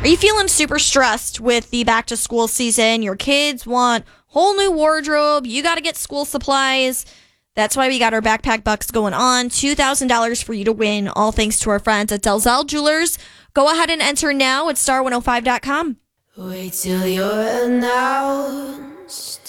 Are you feeling super stressed with the back to school season? Your kids want whole new wardrobe. You got to get school supplies. That's why we got our Backpack Bucks going on. $2,000 for you to win, all thanks to our friends at Delzell Jewelers. Go ahead and enter now at star105.com. Wait till you're announced.